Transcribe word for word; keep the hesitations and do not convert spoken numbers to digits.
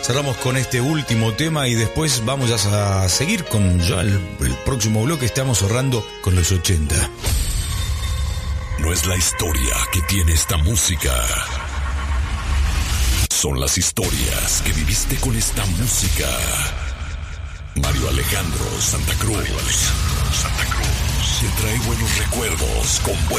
Cerramos con este último tema y después vamos a seguir con ya el, el próximo bloque. Estamos cerrando con los ochenta. No es la historia que tiene esta música, son las historias que viviste con esta música. Mario Alejandro Santa Cruz, Mario Alejandro Santa Cruz te trae buenos recuerdos con buen